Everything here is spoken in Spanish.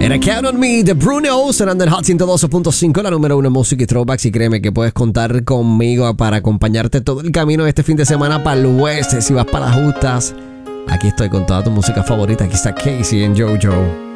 Era Count on Me de Bruno, sonando en Hot 112.5, la número 1 música y throwbacks. Y créeme que puedes contar conmigo para acompañarte todo el camino este fin de semana para el oeste. Si vas para las justas, aquí estoy con toda tu música favorita. Aquí está Casey en JoJo.